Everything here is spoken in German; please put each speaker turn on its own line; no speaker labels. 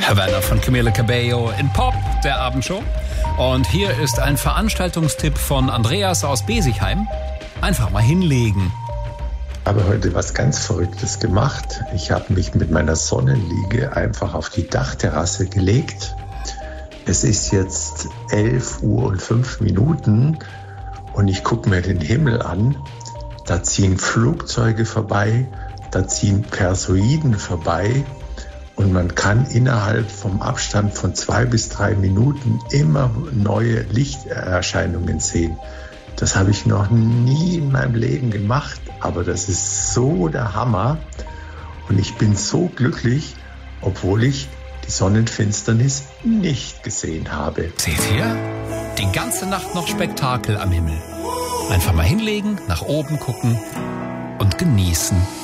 Herr Werner von Camila Cabello in Pop, der Abendshow. Und hier ist ein Veranstaltungstipp von Andreas aus Besigheim. Einfach mal hinlegen.
Ich habe heute was ganz Verrücktes gemacht. Ich habe mich mit meiner Sonnenliege einfach auf die Dachterrasse gelegt. Es ist jetzt 11:05 und ich gucke mir den Himmel an. Da ziehen Flugzeuge vorbei, da ziehen Perseiden vorbei und man kann innerhalb vom Abstand von 2 bis 3 Minuten immer neue Lichterscheinungen sehen. Das habe ich noch nie in meinem Leben gemacht, aber das ist so der Hammer und ich bin so glücklich, obwohl ich die Sonnenfinsternis nicht gesehen habe.
Seht ihr? Die ganze Nacht noch Spektakel am Himmel. Einfach mal hinlegen, nach oben gucken und genießen.